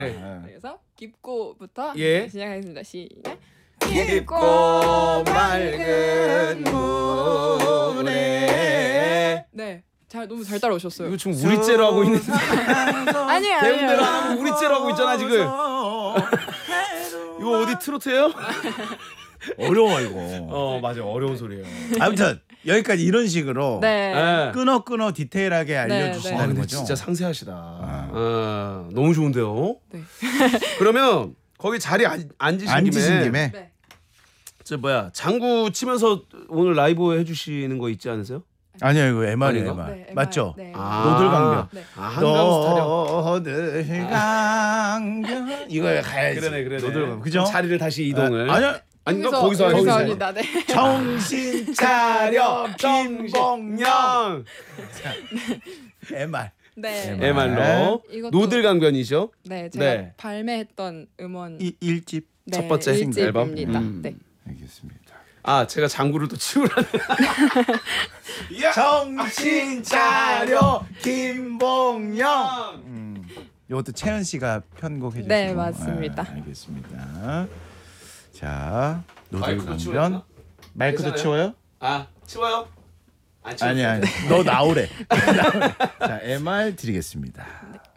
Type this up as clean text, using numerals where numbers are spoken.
그래서 깊고부터 예. 시작하겠습니다. 시작. 깊고 맑은 물에. 네, 너무 잘 따라오셨어요. 이거 지금 우리째로 하고 있는. 아니에요. 배운대로 하면 우리째로 하고 있잖아 지금. 이거 어디 트로트예요? 어려워 이거. 맞아, 어려운 소리예요. 아무튼 여기까지 이런 식으로 네. 끊어 디테일하게 네. 알려주신다는 근데 거죠. 진짜 상세하시다. 너무 좋은데요. 네. 그러면 거기 자리 앉으신 김에 네. 저 장구 치면서 오늘 라이브 해주시는 거 있지 않으세요? 아니요 이거 MR이에요 아닌가? MR. 네, 맞죠? 네. 노들강변. 네. 한강 스타력. 노들강변 이거 가야지. 그러네. 노들강변. 그죠? 자리를 다시 이동을. 아니요. 아닌가? 거기서 합니다. 네. 정신 차려 김봉영. MR. 네. MR로 이것도- 노들강변이죠. 네, 제가 네. 발매했던 음원 이 1집. 네, 첫 번째 앨범? 일집입니다. 네. 알겠습니다. 제가 장구를 또 치우라는. 정신 차려 김봉영. 이것도 채연 씨가 편곡해 주시고. 네, 맞습니다. 알겠습니다. 자, 마이크도 노들강변. 치워요? 마이크도 괜찮아요? 치워요? 치워요? 안 치워요? 아니 너 나오래. 자, MR 드리겠습니다.